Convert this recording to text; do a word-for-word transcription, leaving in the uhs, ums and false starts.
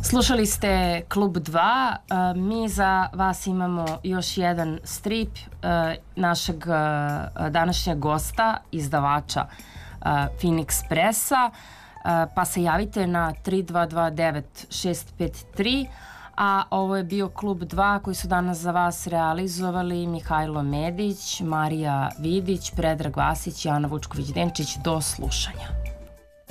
Slušali ste Klub dva, mi za vas imamo još jedan strip našeg današnjeg gosta, izdavača Phoenix Pressa, pa se javite na tri dva dva devet šest pet tri, a ovo je bio Klub dva koji su danas za vas realizovali Mihajlo Medić, Marija Vidić, Predrag Vasić i Ana Vučković-Denčić. Do slušanja.